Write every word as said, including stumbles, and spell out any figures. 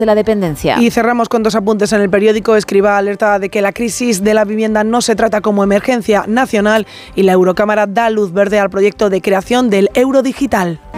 de la dependencia. Y cerramos con dos apuntes en el periódico. Escribá alerta de que la crisis de la vivienda no se trata como emergencia nacional y la Eurocámara da luz verde al proyecto de creación del euro digital.